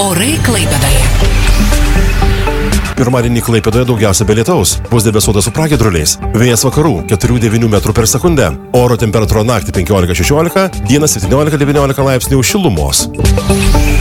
Orai Klaipėdoje. Pirmadienį Klaipėdoje daugiausia be lietaus. Bus debesuota su pragiedruliais. Vėjas vakarų 4-9 metrų per sekundę. Oro temperatūra naktį 15-16, dieną 17-19 laipsnių šilumos.